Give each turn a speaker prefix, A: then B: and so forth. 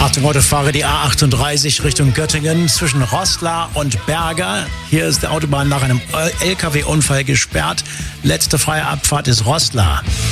A: Achtung, Autofahrer, die A38 Richtung Göttingen zwischen Roßla und Berger. Hier ist die Autobahn nach einem LKW-Unfall gesperrt. Letzte freie Abfahrt ist Roßla.